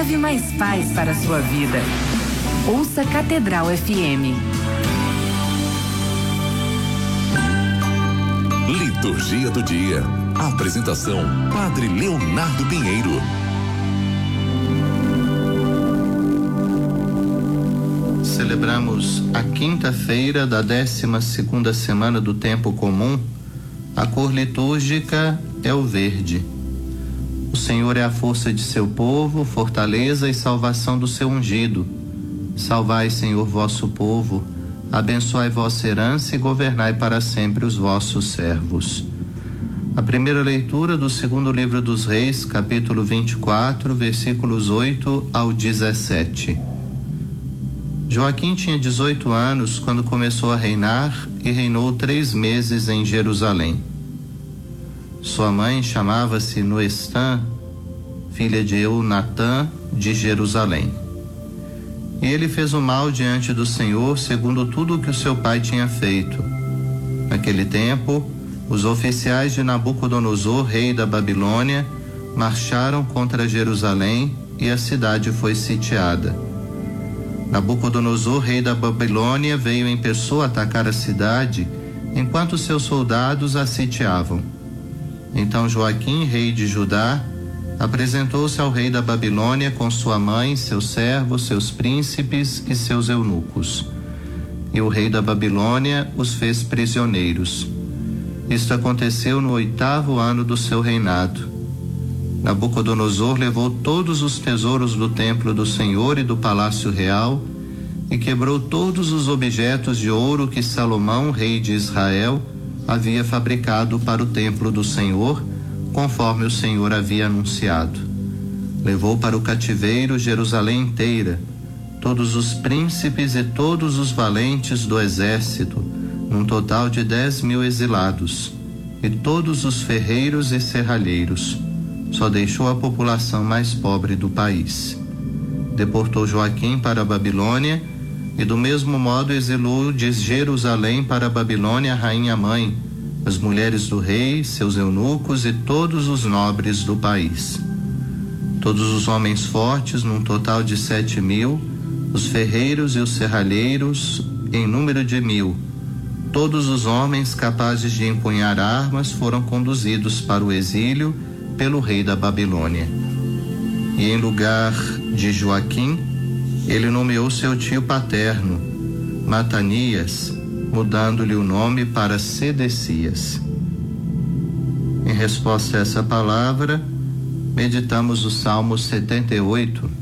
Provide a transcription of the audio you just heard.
leve mais paz para a sua vida. Ouça Catedral FM. Liturgia do dia. Apresentação: Padre Leonardo Pinheiro. Celebramos a quinta-feira da 12ª semana do Tempo Comum. A cor litúrgica é o verde. O Senhor é a força de seu povo, fortaleza e salvação do seu ungido. Salvai, Senhor, vosso povo, abençoai vossa herança e governai para sempre os vossos servos. A primeira leitura do segundo livro dos Reis, capítulo 24, versículos 8 ao 17. Joaquim tinha 18 anos quando começou a reinar e reinou 3 meses em Jerusalém. Sua mãe chamava-se Noestã, filha de Eunatã de Jerusalém. E ele fez o mal diante do Senhor, segundo tudo o que o seu pai tinha feito. Naquele tempo, os oficiais de Nabucodonosor, rei da Babilônia, marcharam contra Jerusalém e a cidade foi sitiada. Nabucodonosor, rei da Babilônia, veio em pessoa atacar a cidade, enquanto seus soldados a sitiavam. Então Joaquim, rei de Judá, apresentou-se ao rei da Babilônia com sua mãe, seus servos, seus príncipes e seus eunucos. E o rei da Babilônia os fez prisioneiros. Isto aconteceu no 8º ano do seu reinado. Nabucodonosor levou todos os tesouros do templo do Senhor e do palácio real e quebrou todos os objetos de ouro que Salomão, rei de Israel, havia fabricado para o templo do Senhor, conforme o Senhor havia anunciado. Levou para o cativeiro Jerusalém inteira, todos os príncipes e todos os valentes do exército, num total de 10.000 exilados, e todos os ferreiros e serralheiros. Só deixou a população mais pobre do país. Deportou Joaquim para a Babilônia e do mesmo modo exilou de Jerusalém para a Babilônia a rainha-mãe, as mulheres do rei, seus eunucos e todos os nobres do país. Todos os homens fortes, num total de 7.000, os ferreiros e os serralheiros, em número de 1.000, todos os homens capazes de empunhar armas foram conduzidos para o exílio pelo rei da Babilônia. E em lugar de Joaquim, ele nomeou seu tio paterno, Matanias, mudando-lhe o nome para Sedecias. Em resposta a essa palavra, meditamos o Salmo 78.